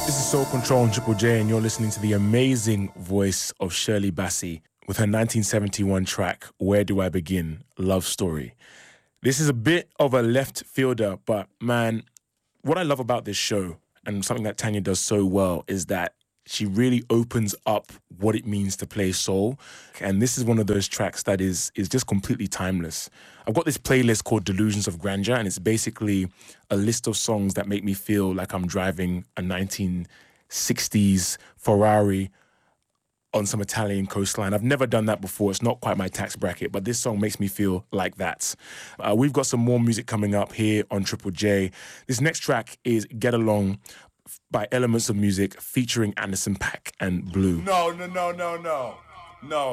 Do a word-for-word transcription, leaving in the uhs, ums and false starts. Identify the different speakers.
Speaker 1: Soul Control on Triple J, and you're listening to the amazing voice of Shirley Bassey with her nineteen seventy-one track, Where Do I Begin? Love Story. This is a bit of a left fielder, but man, what I love about this show, and something that Tanya does so well, is that she really opens up what it means to play soul. And this is one of those tracks that is is just completely timeless. I've got this playlist called Delusions of Grandeur, and it's basically a list of songs that make me feel like I'm driving a nineteen sixties Ferrari on some Italian coastline. I've never done that before. It's not quite my tax bracket, but this song makes me feel like that. Uh, we've got some more music coming up here on Triple J. This next track is Get Along by Elements of Music featuring Anderson .Paak and Blue.
Speaker 2: No, no, no, no, no. No.